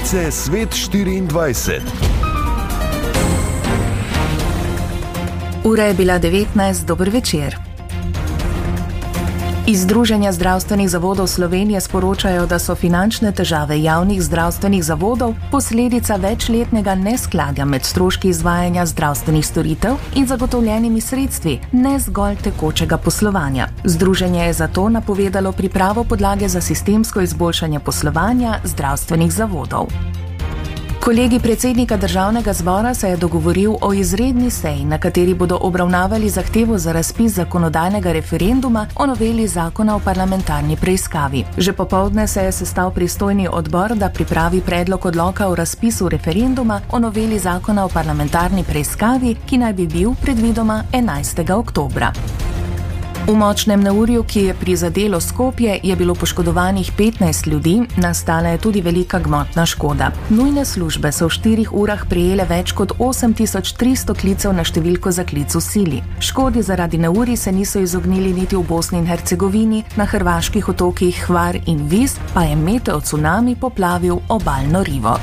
Novice Svet 24. Ura je bila 19, dober večer. Iz Združenja zdravstvenih zavodov Slovenije sporočajo, da so finančne težave javnih zdravstvenih zavodov posledica večletnega neskladja med stroški izvajanja zdravstvenih storitev in zagotovljenimi sredstvi, ne zgolj tekočega poslovanja. Združenje je zato napovedalo pripravo podlage za sistemsko izboljšanje poslovanja zdravstvenih zavodov. Kolegij predsednika Državnega zbora se je dogovoril o izredni seji, na kateri bodo obravnavali zahtevo za razpis zakonodajnega referenduma o noveli zakona o parlamentarni preiskavi. Že popoldne se je sestal pristojni odbor, da pripravi predlog odloka o razpisu referenduma o noveli zakona o parlamentarni preiskavi, ki naj bi bil predvidoma 11. oktobra. V močnem neurju, ki je prizadelo Skopje, je bilo poškodovanih 15 ljudi, nastala je tudi velika gmotna škoda. Nujne službe so v 4 urah prejele več kot 8300 klicev na številko za klic v sili. Škodi zaradi neurij se niso izognili niti v Bosni in Hercegovini, na hrvaških otokih Hvar in Vis pa je meteo cunami poplavil obalno rivo.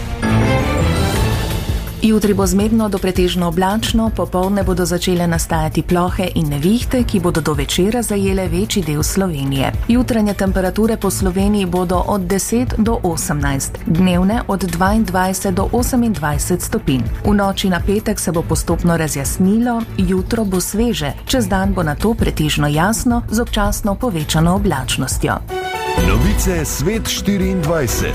Jutri bo zmerno do pretežno oblačno, popoldne bodo začele nastajati plohe in nevihte, ki bodo do večera zajele večji del Slovenije. Jutranje temperature po Sloveniji bodo od 10 do 18, dnevne od 22 do 28 stopinj. V noči na petek se bo postopno razjasnilo, jutro bo sveže, čez dan bo nato pretežno jasno z občasno povečano oblačnostjo. Novice Svet 24.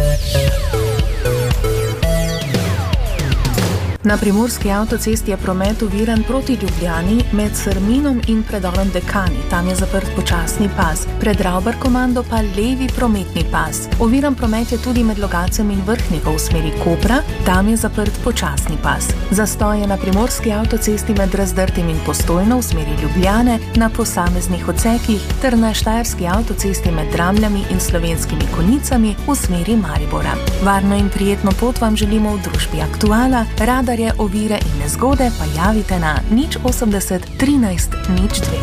Na primorski avtocesti je promet oviran proti Ljubljani med Srminom in predorom Dekani. Tam je zaprt počasni pas, pred Ravbarkomando pa levi prometni pas. Oviran promet je tudi med lokacijami in Vrhniko v smeri Kopra, tam je zaprt počasni pas. Zastoj je na primorski avtocesti med Razdrtim in Postojno v smeri Ljubljane na posameznih odsekih ter na štajerski avtocesti med Dramljami in Slovenskimi Konjicami v smeri Maribora. Varno in prijetno pot vam želimo v družbi Aktuala. Radarje, ovire in nezgode pa javite na 080 13 02.